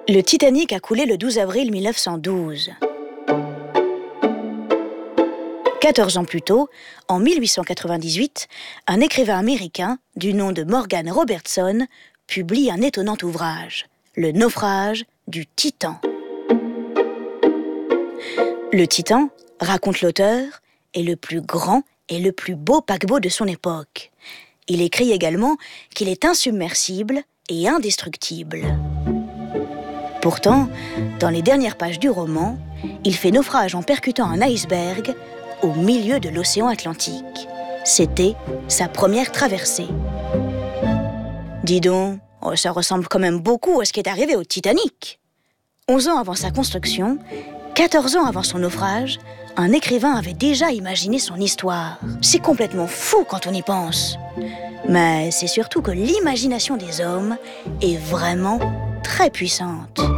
Le Titanic a coulé le 12 avril 1912. 14 ans plus tôt, en 1898, un écrivain américain du nom de Morgan Robertson publie un étonnant ouvrage, Le naufrage du Titan. Le Titan, raconte l'auteur, est le plus grand et le plus beau paquebot de son époque. Il écrit également qu'il est insubmersible et indestructible. Pourtant, dans les dernières pages du roman, il fait naufrage en percutant un iceberg au milieu de l'océan Atlantique. C'était sa première traversée. Dis donc, ça ressemble quand même beaucoup à ce qui est arrivé au Titanic. 11 ans avant sa construction, 14 ans avant son naufrage, un écrivain avait déjà imaginé son histoire. C'est complètement fou quand on y pense. Mais c'est surtout que l'imagination des hommes est vraiment très puissante.